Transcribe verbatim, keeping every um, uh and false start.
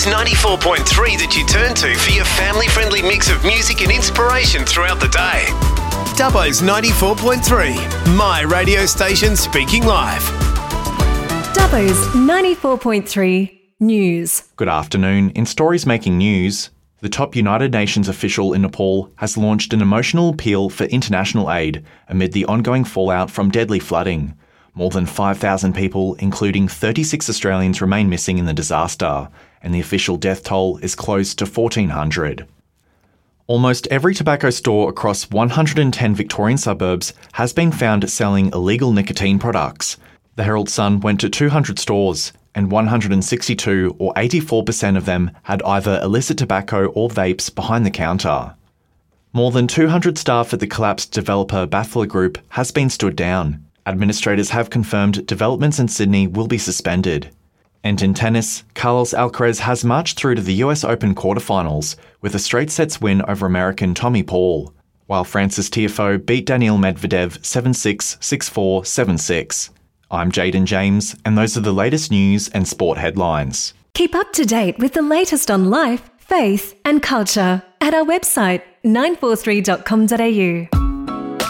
Dubbo's ninety-four point three that you turn to for your family-friendly mix of music and inspiration throughout the day. Dubbo's ninety-four point three, my radio station speaking live. Dubbo's ninety-four point three News. Good afternoon. In stories making news, the top United Nations official in Nepal has launched an emotional appeal for international aid amid the ongoing fallout from deadly flooding. More than five thousand people, including thirty-six Australians, remain missing in the disaster, and the official death toll is close to fourteen hundred. Almost every tobacco store across one hundred ten Victorian suburbs has been found selling illegal nicotine products. The Herald Sun went to two hundred stores, and one hundred sixty-two, or eighty-four percent of them, had either illicit tobacco or vapes behind the counter. More than two hundred staff at the collapsed developer Bathler Group has been stood down. Administrators have confirmed developments in Sydney will be suspended. And in tennis, Carlos Alcaraz has marched through to the U S Open quarterfinals with a straight sets win over American Tommy Paul, while Francis Tiafoe beat Daniil Medvedev seven six, six four, seven six. I'm Jaden James, and those are the latest news and sport headlines. Keep up to date with the latest on life, faith and culture at our website nine four three dot com dot a u.